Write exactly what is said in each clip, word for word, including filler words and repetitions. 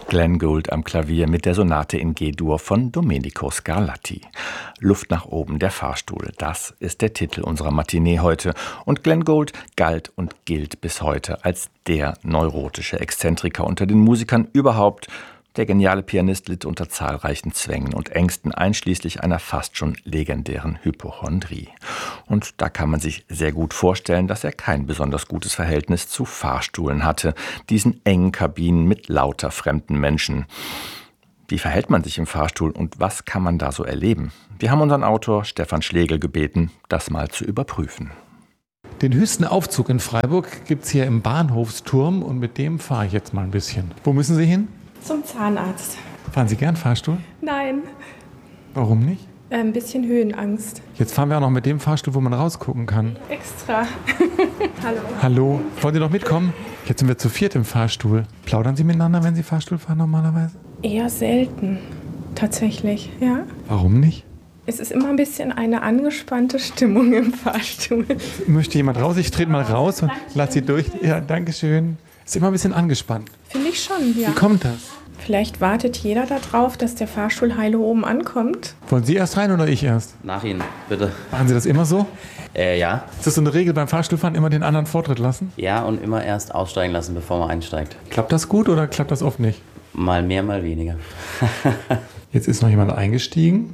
Glenn Gould am Klavier mit der Sonate in G-Dur von Domenico Scarlatti. Luft nach oben, der Fahrstuhl, das ist der Titel unserer Matinee heute. Und Glenn Gould galt und gilt bis heute als der neurotische Exzentriker unter den Musikern überhaupt. Der geniale Pianist litt unter zahlreichen Zwängen und Ängsten, einschließlich einer fast schon legendären Hypochondrie. Und da kann man sich sehr gut vorstellen, dass er kein besonders gutes Verhältnis zu Fahrstühlen hatte, diesen engen Kabinen mit lauter fremden Menschen. Wie verhält man sich im Fahrstuhl und was kann man da so erleben? Wir haben unseren Autor Stefan Schlegel gebeten, das mal zu überprüfen. Den höchsten Aufzug in Freiburg gibt es hier im Bahnhofsturm und mit dem fahre ich jetzt mal ein bisschen. Wo müssen Sie hin? Zum Zahnarzt. Fahren Sie gern Fahrstuhl? Nein. Warum nicht? Ein bisschen Höhenangst. Jetzt fahren wir auch noch mit dem Fahrstuhl, wo man rausgucken kann. Extra. Hallo. Hallo. Wollen Sie noch mitkommen? Jetzt sind wir zu viert im Fahrstuhl. Plaudern Sie miteinander, wenn Sie Fahrstuhl fahren normalerweise? Eher selten. Tatsächlich, ja. Warum nicht? Es ist immer ein bisschen eine angespannte Stimmung im Fahrstuhl. Möchte jemand raus? Ich trete mal raus und lasse Sie durch. Ja, danke schön. Ist immer ein bisschen angespannt. Finde ich schon, ja. Wie kommt das? Vielleicht wartet jeder darauf, dass der Fahrstuhl heile oben ankommt. Wollen Sie erst rein oder ich erst? Nach Ihnen, bitte. Machen Sie das immer so? Äh, ja. Ist das so eine Regel beim Fahrstuhlfahren, immer den anderen Vortritt lassen? Ja, und immer erst aussteigen lassen, bevor man einsteigt. Klappt das gut oder klappt das oft nicht? Mal mehr, mal weniger. Jetzt ist noch jemand eingestiegen.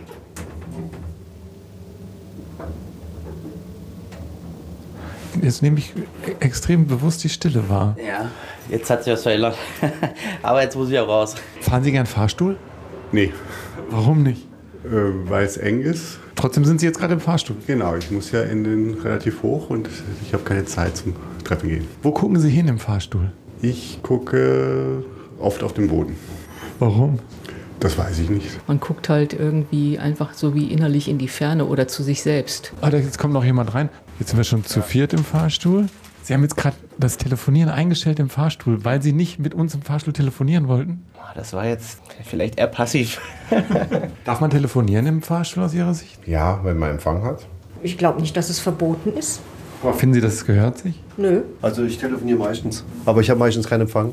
Jetzt nehme ich extrem bewusst die Stille wahr. Ja, jetzt hat sich was verändert. Aber jetzt muss ich auch raus. Fahren Sie gern Fahrstuhl? Nee. Warum nicht? Äh, weil es eng ist. Trotzdem sind Sie jetzt gerade im Fahrstuhl. Genau, ich muss ja in den relativ hoch und ich habe keine Zeit zum Treppen gehen. Wo gucken Sie hin im Fahrstuhl? Ich gucke oft auf den Boden. Warum? Das weiß ich nicht. Man guckt halt irgendwie einfach so wie innerlich in die Ferne oder zu sich selbst. Ah, jetzt kommt noch jemand rein. Jetzt sind wir schon zu viert im Fahrstuhl. Sie haben jetzt gerade das Telefonieren eingestellt im Fahrstuhl, weil Sie nicht mit uns im Fahrstuhl telefonieren wollten? Das war jetzt vielleicht eher passiv. Darf man telefonieren im Fahrstuhl aus Ihrer Sicht? Ja, wenn man Empfang hat. Ich glaube nicht, dass es verboten ist. Aber finden Sie, das gehört sich? Nö. Also ich telefoniere meistens, aber ich habe meistens keinen Empfang.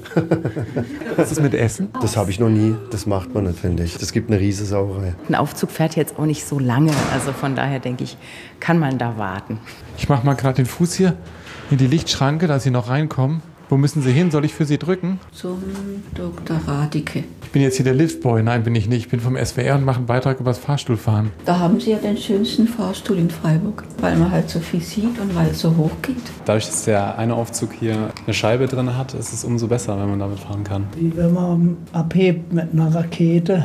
Was ist mit Essen? Das habe ich noch nie, das macht man nicht, finde ich. Das gibt eine riesige Sauerei. Ein Aufzug fährt jetzt auch nicht so lange, also von daher denke ich, kann man da warten. Ich mache mal gerade den Fuß hier in die Lichtschranke, dass Sie noch reinkommen. Wo müssen Sie hin? Soll ich für Sie drücken? Zum Doktor Radike. Ich bin jetzt hier der Liftboy. Nein, bin ich nicht. Ich bin vom S W R und mache einen Beitrag über das Fahrstuhlfahren. Da haben Sie ja den schönsten Fahrstuhl in Freiburg, weil man halt so viel sieht und weil es so hoch geht. Dadurch, dass der eine Aufzug hier eine Scheibe drin hat, ist es umso besser, wenn man damit fahren kann. Wie wenn man abhebt mit einer Rakete.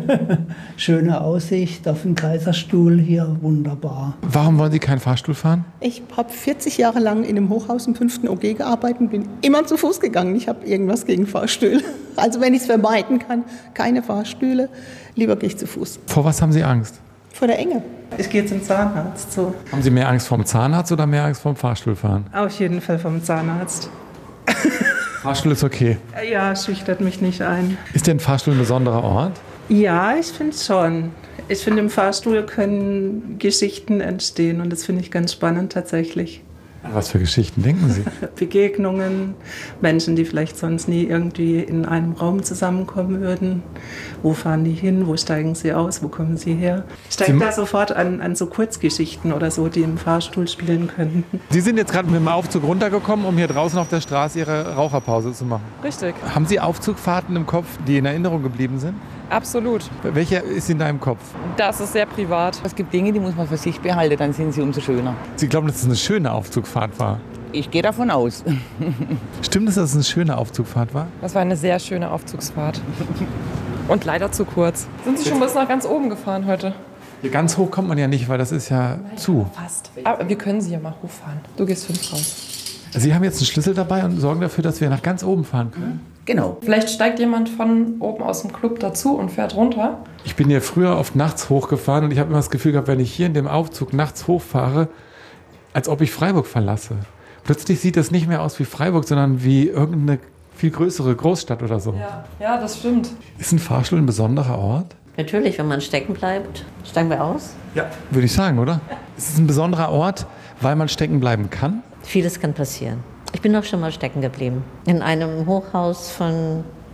Schöne Aussicht auf den Kaiserstuhl hier, wunderbar. Warum wollen Sie keinen Fahrstuhl fahren? Ich habe vierzig Jahre lang in einem Hochhaus im fünften O G gearbeitet und bin immer zu Fuß gegangen. Ich habe irgendwas gegen Fahrstühle. Also wenn ich es vermeiden kann, keine Fahrstühle, lieber gehe ich zu Fuß. Vor was haben Sie Angst? Vor der Enge. Ich gehe zum Zahnarzt. So. Haben Sie mehr Angst vom Zahnarzt oder mehr Angst vom Fahrstuhlfahren? Auf jeden Fall vom Zahnarzt. Fahrstuhl ist okay? Ja, schüchtert mich nicht ein. Ist denn Fahrstuhl ein besonderer Ort? Ja, ich finde es schon. Ich finde, im Fahrstuhl können Geschichten entstehen und das finde ich ganz spannend tatsächlich. Was für Geschichten denken Sie? Begegnungen, Menschen, die vielleicht sonst nie irgendwie in einem Raum zusammenkommen würden. Wo fahren die hin? Wo steigen sie aus? Wo kommen sie her? Ich denke da sofort an, an so Kurzgeschichten oder so, die im Fahrstuhl spielen können. Sie sind jetzt gerade mit dem Aufzug runtergekommen, um hier draußen auf der Straße Ihre Raucherpause zu machen. Richtig. Haben Sie Aufzugfahrten im Kopf, die in Erinnerung geblieben sind? Absolut. Welcher ist in deinem Kopf? Das ist sehr privat. Es gibt Dinge, die muss man für sich behalten, dann sind sie umso schöner. Sie glauben, dass es eine schöne Aufzugfahrt war? Ich gehe davon aus. Stimmt es, dass es eine schöne Aufzugfahrt war? Das war eine sehr schöne Aufzugsfahrt. Und leider zu kurz. Sind Sie schon bis nach ganz oben gefahren heute? Hier ganz hoch kommt man ja nicht, weil das ist ja zu. Fast. Aber wir können Sie ja mal hochfahren. Du gehst fünf raus. Sie haben jetzt einen Schlüssel dabei und sorgen dafür, dass wir nach ganz oben fahren können? Genau. Vielleicht steigt jemand von oben aus dem Club dazu und fährt runter. Ich bin ja früher oft nachts hochgefahren und ich habe immer das Gefühl gehabt, wenn ich hier in dem Aufzug nachts hochfahre, als ob ich Freiburg verlasse. Plötzlich sieht das nicht mehr aus wie Freiburg, sondern wie irgendeine viel größere Großstadt oder so. Ja, ja, das stimmt. Ist ein Fahrstuhl ein besonderer Ort? Natürlich, wenn man stecken bleibt. Steigen wir aus? Ja. Würde ich sagen, oder? Ist es ein besonderer Ort, weil man stecken bleiben kann? Vieles kann passieren. Ich bin auch schon mal stecken geblieben. In einem Hochhaus von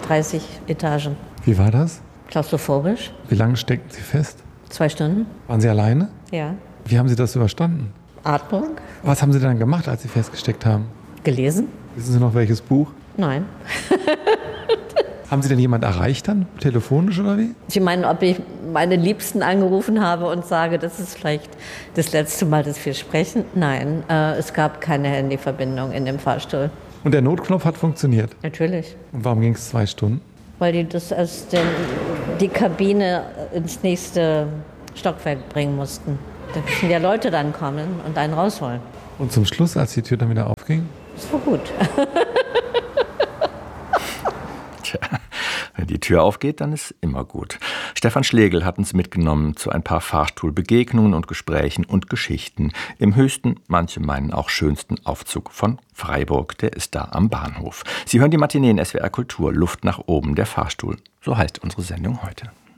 dreißig Etagen. Wie war das? Klaustrophobisch. Wie lange steckten Sie fest? Zwei Stunden. Waren Sie alleine? Ja. Wie haben Sie das überstanden? Atmung. Was haben Sie dann gemacht, als Sie festgesteckt haben? Gelesen. Wissen Sie noch, welches Buch? Nein. Haben Sie denn jemand erreicht dann? Telefonisch oder wie? Sie meinen, ob ich meine Liebsten angerufen habe und sage, das ist vielleicht das letzte Mal, dass wir sprechen? Nein, äh, es gab keine Handyverbindung in dem Fahrstuhl. Und der Notknopf hat funktioniert? Natürlich. Und warum ging es zwei Stunden? Weil die das aus den, die Kabine ins nächste Stockwerk bringen mussten. Da müssen ja Leute dann kommen und einen rausholen. Und zum Schluss, als die Tür dann wieder aufging? Das war gut. Tja, wenn die Tür aufgeht, dann ist immer gut. Stefan Schlegel hat uns mitgenommen zu ein paar Fahrstuhlbegegnungen und Gesprächen und Geschichten im höchsten, manche meinen auch schönsten Aufzug von Freiburg. Der ist da am Bahnhof. Sie hören die Matinee in S W R Kultur, Luft nach oben, der Fahrstuhl. So heißt unsere Sendung heute.